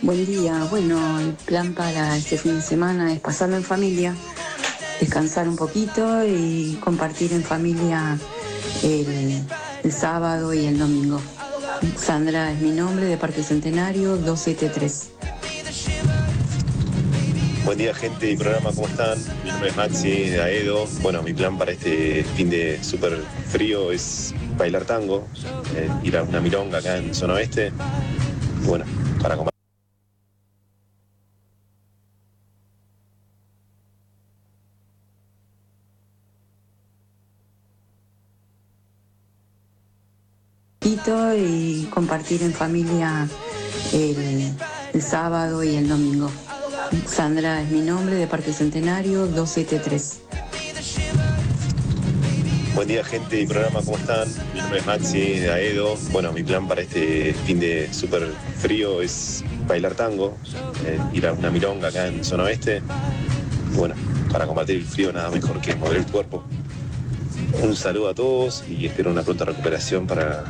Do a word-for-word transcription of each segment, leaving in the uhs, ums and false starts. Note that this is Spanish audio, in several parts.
Buen día. Bueno, el plan para este fin de semana es pasarlo en familia, descansar un poquito y compartir en familia el, el sábado y el domingo. Sandra es mi nombre, de Parque Centenario, doscientos setenta y tres. Buen día, gente y programa, ¿cómo están? Mi nombre es Maxi de Aedo. Bueno, mi plan para este fin de súper frío es bailar tango, eh, ir a una milonga acá en zona oeste. Bueno, para comer. Y compartir en familia el, el sábado y el domingo. Sandra es mi nombre, de Parque Centenario, doscientos setenta y tres. Buen día, gente y programa, ¿cómo están? Mi nombre es Maxi de Aedo. Bueno, mi plan para este fin de súper frío es bailar tango, eh, ir a una milonga acá en zona oeste. Bueno, para combatir el frío nada mejor que mover el cuerpo. Un saludo a todos y espero una pronta recuperación para...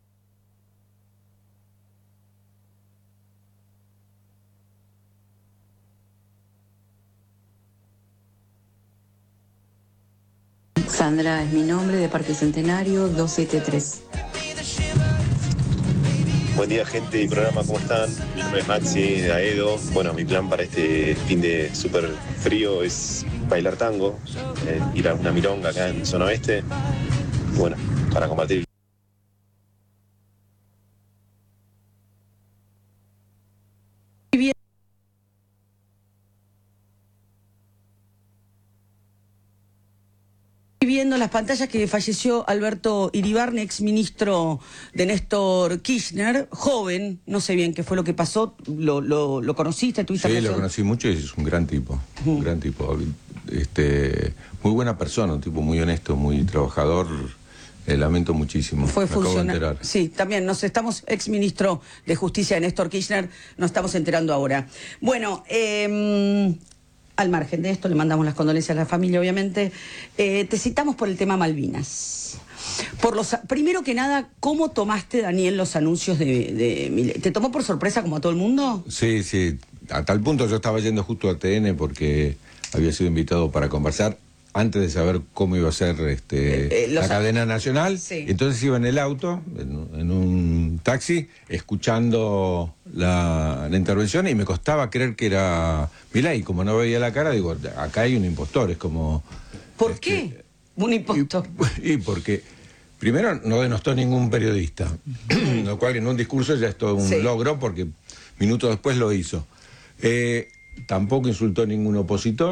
Sandra es mi nombre, de Parque Centenario, doscientos setenta y tres. Buen día, gente y programa, ¿cómo están? Mi nombre es Maxi de Aedo. Bueno, mi plan para este fin de súper frío es bailar tango, eh, ir a una milonga acá en zona oeste. Bueno, para combatir. Viendo las pantallas que falleció Alberto Iribarne, ex ministro de Néstor Kirchner, joven, no sé bien qué fue lo que pasó, lo, lo, lo conociste, tuviste Sí, relación? lo conocí mucho y es un gran tipo, uh-huh. un gran tipo, este, muy buena persona, un tipo muy honesto, muy trabajador. Eh, lamento muchísimo. Fue Me acabo de enterar. Sí, también nos estamos, ex ministro de Justicia de Néstor Kirchner, nos estamos enterando ahora. Bueno, eh, al margen de esto, le mandamos las condolencias a la familia, obviamente. Eh, te citamos por el tema Malvinas. Por los, primero que nada, ¿cómo tomaste, Daniel, los anuncios de, de Milei? ¿Te tomó por sorpresa como a todo el mundo? Sí, sí. A tal punto yo estaba yendo justo a T N porque había sido invitado para conversar antes de saber cómo iba a ser este, eh, eh, la cadena nacional. Sí. Entonces iba en el auto, en, en un taxi, escuchando la, la intervención y me costaba creer que era Milei. Como no veía la cara, digo, acá hay un impostor. Es como... ¿Por este, qué un impostor? Y, y porque, primero, no denostó ningún periodista, lo cual en un discurso ya es todo un sí. logro, porque minutos después lo hizo. Eh, tampoco insultó a ningún opositor.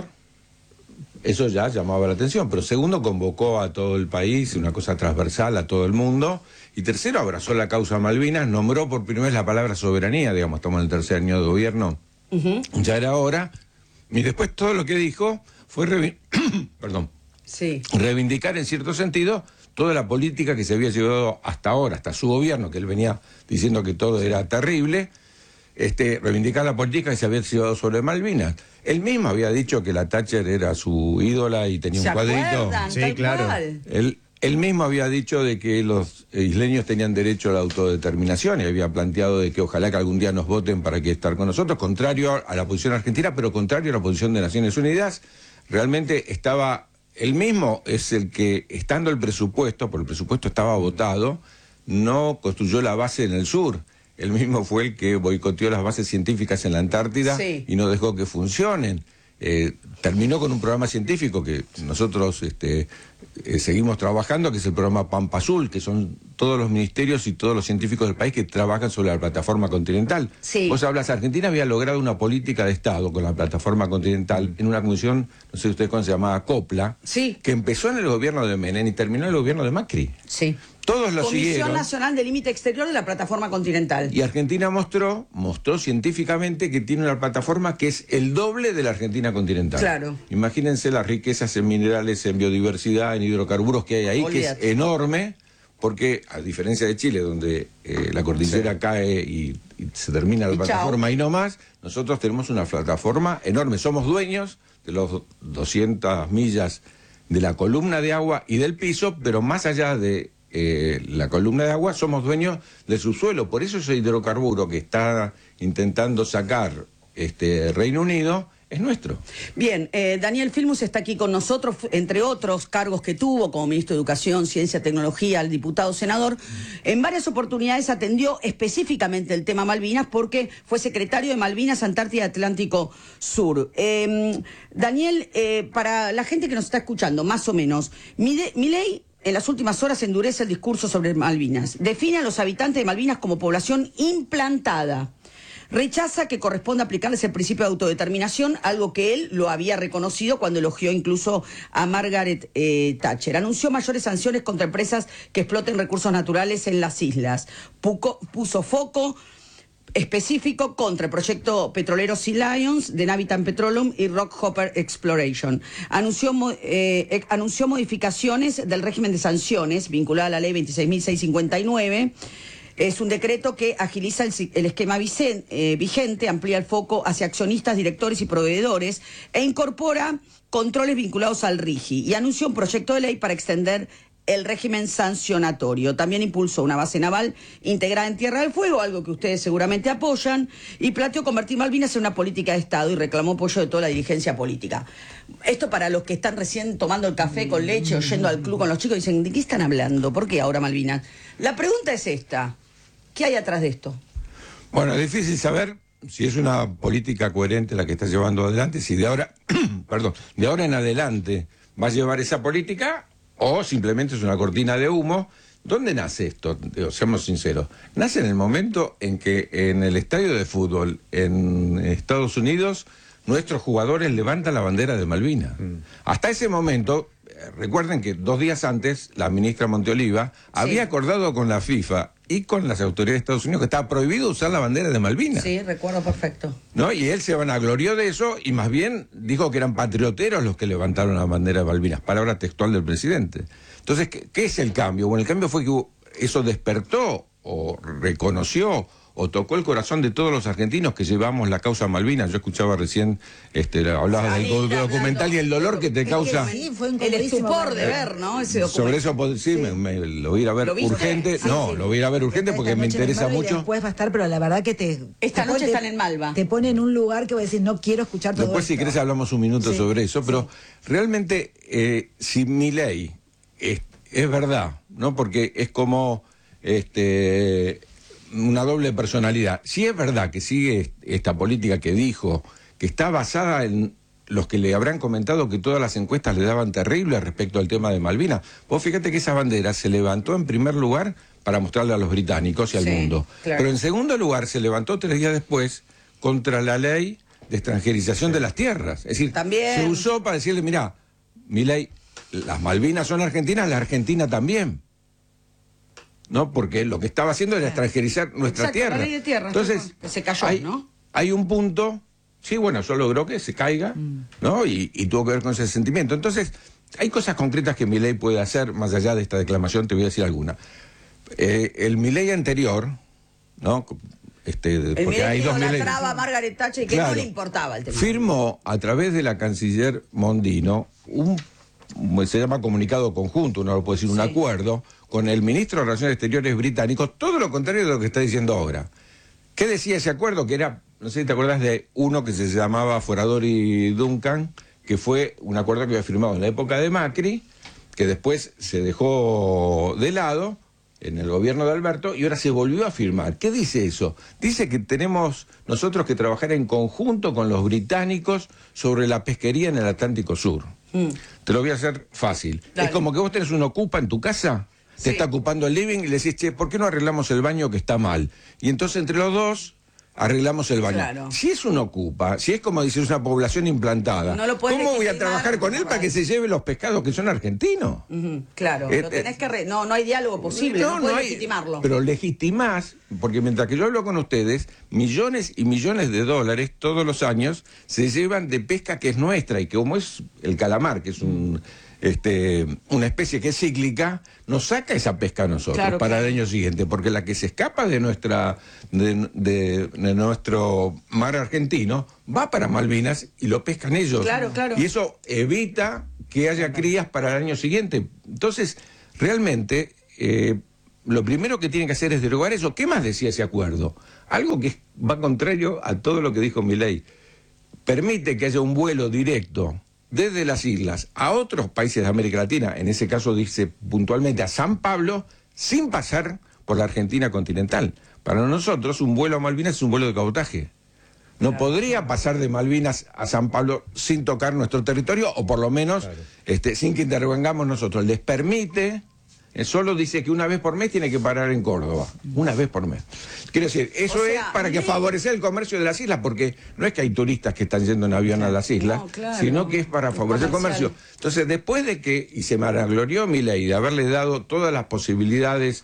Eso ya llamaba la atención, pero segundo, convocó a todo el país, una cosa transversal a todo el mundo, y tercero, abrazó la causa Malvinas, nombró por primera vez la palabra soberanía, digamos, estamos en el tercer año de gobierno, uh-huh. ya era hora, y después todo lo que dijo fue revi- Perdón. Sí. reivindicar en cierto sentido toda la política que se había llevado hasta ahora, hasta su gobierno, que él venía diciendo que todo era terrible, este, reivindicar la política que se había llevado sobre Malvinas. Él mismo había dicho que la Thatcher era su ídola y tenía un cuadrito. Sí, claro. Él, él mismo había dicho de que los isleños tenían derecho a la autodeterminación y había planteado de que ojalá que algún día nos voten para que estar con nosotros, contrario a la posición argentina, pero contrario a la posición de Naciones Unidas. Realmente estaba, él mismo es el que, estando el presupuesto, porque el presupuesto estaba votado, no construyó la base en el sur. Él mismo fue el que boicoteó las bases científicas en la Antártida sí. y no dejó que funcionen. Eh, terminó con un programa científico que nosotros este, eh, seguimos trabajando, que es el programa Pampa Azul, que son todos los ministerios y todos los científicos del país que trabajan sobre la plataforma continental. Sí. Vos hablas, Argentina había logrado una política de Estado con la plataforma continental en una comisión, no sé si ustedes conocen, se llamaba COPLA, sí. que empezó en el gobierno de Menem y terminó en el gobierno de Macri. Sí. Todos lo Comisión siguieron. Nacional de Límite Exterior de la Plataforma Continental. Y Argentina mostró, mostró científicamente que tiene una plataforma que es el doble de la Argentina continental. Claro. Imagínense las riquezas en minerales, en biodiversidad, en hidrocarburos que hay ahí, Olvídate. que es enorme, porque a diferencia de Chile, donde eh, la cordillera sí. cae y, y se termina la y plataforma chao. y no más, nosotros tenemos una plataforma enorme. Somos dueños de los doscientas millas de la columna de agua y del piso, pero más allá de Eh, la columna de agua, somos dueños del subsuelo. Por eso ese hidrocarburo que está intentando sacar este Reino Unido, es nuestro. Bien, eh, Daniel Filmus está aquí con nosotros, entre otros cargos que tuvo como ministro de Educación, Ciencia, Tecnología, al diputado, senador. En varias oportunidades atendió específicamente el tema Malvinas porque fue secretario de Malvinas, Antártida y Atlántico Sur. Eh, Daniel, eh, para la gente que nos está escuchando, más o menos, Milei en las últimas horas endurece el discurso sobre Malvinas. Define a los habitantes de Malvinas como población implantada. Rechaza que corresponda aplicarles el principio de autodeterminación, algo que él lo había reconocido cuando elogió incluso a Margaret eh, Thatcher. Anunció mayores sanciones contra empresas que exploten recursos naturales en las islas. Puco, puso foco específico contra el proyecto petrolero Sea Lions de Navitan Petroleum y Rockhopper Exploration. Anunció, eh, anunció modificaciones del régimen de sanciones vinculada a la ley veintiséis mil seiscientos cincuenta y nueve. Es un decreto que agiliza el, el esquema vicen, eh, vigente, amplía el foco hacia accionistas, directores y proveedores e incorpora controles vinculados al RIGI y anunció un proyecto de ley para extender el régimen sancionatorio. También impulsó una base naval integrada en Tierra del Fuego, algo que ustedes seguramente apoyan, y planteó convertir Malvinas en una política de Estado y reclamó apoyo de toda la dirigencia política. Esto para los que están recién tomando el café con leche o yendo al club con los chicos, dicen, ¿de qué están hablando? ¿Por qué ahora Malvinas? La pregunta es esta. ¿Qué hay atrás de esto? Bueno, es difícil saber si es una política coherente la que está llevando adelante, si de ahora, perdón, de ahora en adelante va a llevar esa política o simplemente es una cortina de humo. ¿Dónde nace esto? Digo, seamos sinceros. Nace en el momento en que en el estadio de fútbol en Estados Unidos nuestros jugadores levantan la bandera de Malvinas. Mm. Hasta ese momento, recuerden que dos días antes la ministra Monteoliva sí. había acordado con la FIFA y con las autoridades de Estados Unidos que estaba prohibido usar la bandera de Malvinas. Sí, recuerdo perfecto. ¿No? Y él se vanaglorió de eso y más bien dijo que eran patrioteros los que levantaron la bandera de Malvinas, palabra textual del presidente. Entonces, ¿qué, qué es el cambio? Bueno, el cambio fue que hubo, eso despertó o reconoció o tocó el corazón de todos los argentinos que llevamos la causa Malvinas. Yo escuchaba recién, este, hablabas del do documental y el dolor que te es causa. Que sí, fue el estupor de ver, ¿no? Ese documental. Sobre eso, sí, sí. Me, me, lo voy a ir a ver urgente. Sí, no, sí. lo voy a ir a ver urgente porque esta me interesa mucho. Después va a estar, pero la verdad que te... Esta te noche pone, están en Malva. Te pone en un lugar que voy a decir, no quiero escuchar todo Después, esto. si querés, hablamos un minuto sí, sobre eso. Pero sí. realmente, eh, si Milei es, es verdad, ¿no? Porque es como... este una doble personalidad. Si es verdad que sigue esta política que dijo, que está basada en los que le habrán comentado que todas las encuestas le daban terrible respecto al tema de Malvinas. Vos fíjate que esa bandera se levantó en primer lugar para mostrarle a los británicos y al sí, mundo. Claro. Pero en segundo lugar se levantó tres días después contra la ley de extranjerización sí. de las tierras. Es decir, también se usó para decirle, mirá, Milei, las Malvinas son argentinas, la Argentina también. ¿No? Porque lo que estaba haciendo era extranjerizar nuestra Exacto, tierra. La ley de tierra. Entonces, que se cayó, hay, ¿no? Hay un punto, sí, bueno, eso logró que se caiga, mm. ¿no? Y, y tuvo que ver con ese sentimiento. Entonces, hay cosas concretas que Milei puede hacer, más allá de esta declamación, te voy a decir alguna. Eh, el Milei anterior, ¿no? Este, el porque hay dos Milei. a Margaret Thatcher y que claro, no le importaba el tema. Firmó a través de la canciller Mondino un se llama comunicado conjunto, uno lo puede decir, un sí. acuerdo con el ministro de Relaciones Exteriores británico, todo lo contrario de lo que está diciendo ahora. ¿Qué decía ese acuerdo? Que era, no sé si te acuerdas de uno que se llamaba Foradori Duncan, que fue un acuerdo que había firmado en la época de Macri, que después se dejó de lado en el gobierno de Alberto y ahora se volvió a firmar. ¿Qué dice eso? Dice que tenemos nosotros que trabajar en conjunto con los británicos sobre la pesquería en el Atlántico Sur. Mm. Te lo voy a hacer fácil. Dale. Es como que vos tenés un ocupa en tu casa, te sí. está ocupando el living y le decís, che, ¿por qué no arreglamos el baño que está mal? Y entonces entre los dos arreglamos el baño. Claro. Si es un ocupa, si es como decir una población implantada, no lo ¿cómo voy a trabajar con él para que se lleve los pescados que son argentinos? Uh-huh. Claro, eh, lo tenés eh, que re... no, no hay diálogo posible, no, no puedes no hay... legitimarlo. Pero legitimás, porque mientras que yo hablo con ustedes, millones y millones de dólares todos los años se llevan de pesca que es nuestra y que como es el calamar, que es un... Este, una especie que es cíclica, nos saca esa pesca a nosotros claro, para claro. el año siguiente, porque la que se escapa de nuestra de, de, de nuestro mar argentino va para Malvinas y lo pescan ellos. Claro, claro. Y eso evita que haya crías para el año siguiente. Entonces, realmente, eh, lo primero que tienen que hacer es derogar eso. ¿Qué más decía ese acuerdo? Algo que va contrario a todo lo que dijo Milei. Permite que haya un vuelo directo desde las islas a otros países de América Latina, en ese caso dice puntualmente a San Pablo, sin pasar por la Argentina continental. Para nosotros un vuelo a Malvinas es un vuelo de cabotaje. No claro, podría claro. pasar de Malvinas a San Pablo sin tocar nuestro territorio, o por lo menos claro. este, sin que intervengamos nosotros. Les permite, solo dice que una vez por mes tiene que parar en Córdoba. Una vez por mes. Quiero decir, eso o sea, es para que favorecer el comercio de las islas, porque no es que hay turistas que están yendo en avión a las islas, no, claro. sino que es para favorecer el comercio. Entonces, después de que, y se vanaglorió Milei de haberle dado todas las posibilidades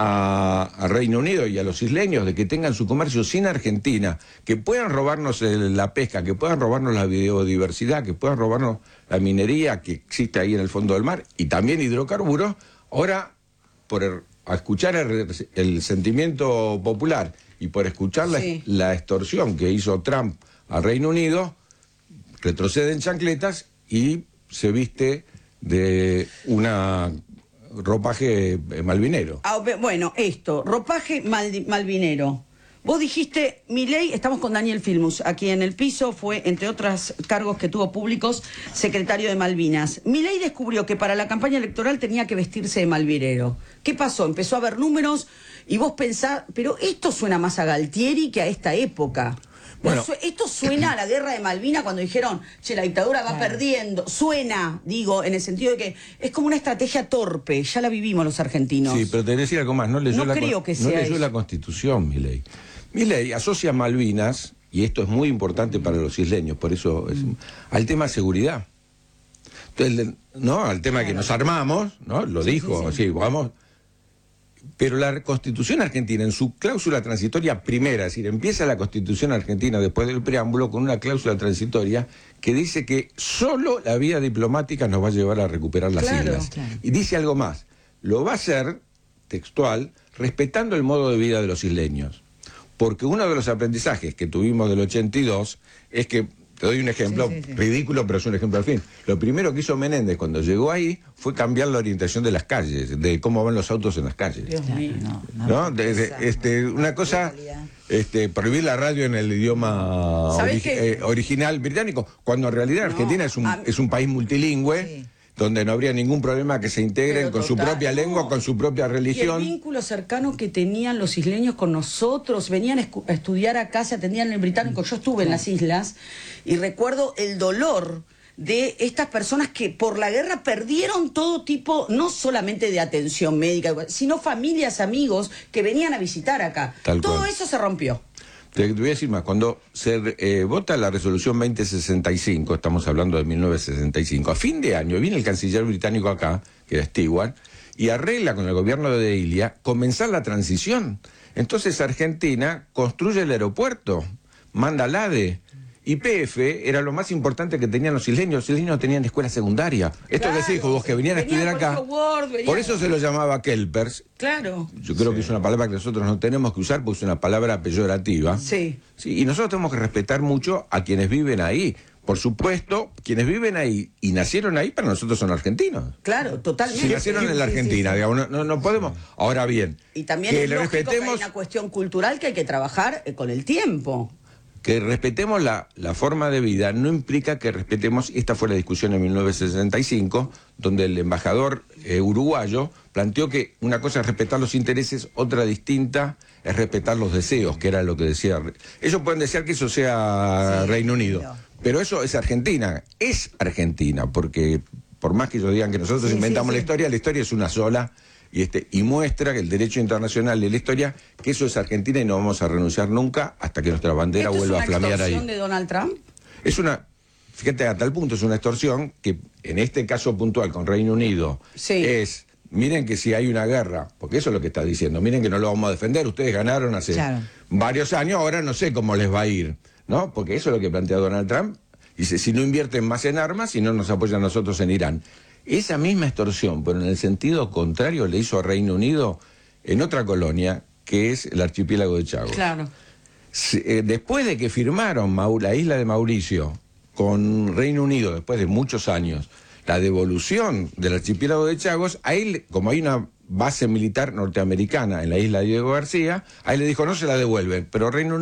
A, a Reino Unido y a los isleños de que tengan su comercio sin Argentina, que puedan robarnos el, la pesca, que puedan robarnos la biodiversidad, que puedan robarnos la minería que existe ahí en el fondo del mar y también hidrocarburos, ahora por el, a escuchar el, el sentimiento popular y por escuchar la, sí. la extorsión que hizo Trump al Reino Unido, retrocede en chancletas y se viste de una... ropaje malvinero. Ah, bueno, esto, ropaje mal, malvinero. Vos dijiste, Milei, estamos con Daniel Filmus, aquí en el piso, fue, entre otros cargos que tuvo públicos, secretario de Malvinas. Milei descubrió que para la campaña electoral tenía que vestirse de malvinero. ¿Qué pasó? Empezó a ver números y vos pensás, pero esto suena más a Galtieri que a esta época. Bueno, esto suena a la guerra de Malvinas cuando dijeron, che, la dictadura va claro. perdiendo. Suena, digo, en el sentido de que es como una estrategia torpe. Ya la vivimos los argentinos. Sí, pero te decía algo más. No leyó, no la, creo que no sea leyó la Constitución, Milei. Milei asocia Malvinas, y esto es muy importante para los isleños, por eso, es, al tema seguridad. Entonces, no, al tema claro. que nos armamos, ¿no? Lo sí, dijo, sí, sí. sí, vamos... Pero la Constitución argentina, en su cláusula transitoria primera, es decir, empieza la Constitución argentina después del preámbulo con una cláusula transitoria que dice que solo la vía diplomática nos va a llevar a recuperar las claro, islas. Claro. Y dice algo más, lo va a hacer, textual, respetando el modo de vida de los isleños. Porque uno de los aprendizajes que tuvimos del ochenta y dos es que, te doy un ejemplo sí, sí, sí. ridículo, pero es un ejemplo al fin. Lo primero que hizo Menéndez cuando llegó ahí fue cambiar la orientación de las calles, de cómo van los autos en las calles. Dios mío. No, no, ¿no? De, de, este, una cosa, este, prohibir la radio en el idioma ori eh, original británico, cuando en realidad no, Argentina es un, a... es un país multilingüe. Sí. Donde no habría ningún problema que se integren Pero con total, su propia lengua, no. con su propia religión. Y el vínculo cercano que tenían los isleños con nosotros, venían a estudiar acá, se atendían en el británico, yo estuve en las islas, y recuerdo el dolor de estas personas que por la guerra perdieron todo tipo, no solamente de atención médica, sino familias, amigos, que venían a visitar acá. Tal todo cual. Eso se rompió. Te voy a decir más, cuando se eh, vota la resolución veinte sesenta y cinco, estamos hablando de mil novecientos sesenta y cinco, a fin de año viene el canciller británico acá, que era Stewart, y arregla con el gobierno de Ilia comenzar la transición. Entonces Argentina construye el aeropuerto, manda al ADE, Y P F era lo más importante que tenían los isleños. Los isleños no tenían escuela secundaria. Esto claro, que se dijo, vos que venían a estudiar acá. Word, venían... Por eso se lo llamaba Kelpers. Claro. Yo creo sí. que es una palabra que nosotros no tenemos que usar porque es una palabra peyorativa. Sí. sí. Y nosotros tenemos que respetar mucho a quienes viven ahí. Por supuesto, quienes viven ahí y nacieron ahí, para nosotros son argentinos. Claro, totalmente. Si nacieron en la Argentina, sí, sí, sí. digamos, no, no, no podemos. Ahora bien, y también que es le respetemos, que hay una cuestión cultural que hay que trabajar con el tiempo. Que respetemos la, la forma de vida no implica que respetemos, esta fue la discusión en mil novecientos sesenta y cinco, donde el embajador eh, uruguayo planteó que una cosa es respetar los intereses, otra distinta es respetar los deseos, que era lo que decía. Ellos pueden desear que eso sea sí, Reino Unido, no. pero eso es Argentina, es Argentina, porque por más que ellos digan que nosotros sí, inventamos sí, sí. la historia, la historia es una sola. Y, este, y muestra que el derecho internacional de la historia, que eso es Argentina y no vamos a renunciar nunca hasta que nuestra bandera vuelva a flamear ahí. ¿Es una extorsión de Donald Trump? Es una, fíjate, a tal punto es una extorsión que en este caso puntual con Reino Unido sí. es, miren que si hay una guerra, porque eso es lo que está diciendo, miren que no lo vamos a defender, ustedes ganaron hace claro. varios años, ahora no sé cómo les va a ir, ¿no? Porque eso es lo que plantea Donald Trump, dice, si no invierten más en armas, si no nos apoyan nosotros en Irán. Esa misma extorsión, pero en el sentido contrario, le hizo a Reino Unido en otra colonia, que es el archipiélago de Chagos. Claro. Se, eh, después de que firmaron Mau, la isla de Mauricio con Reino Unido, después de muchos años, la devolución del archipiélago de Chagos, ahí, como hay una base militar norteamericana en la isla Diego García, ahí le dijo no se la devuelven, pero Reino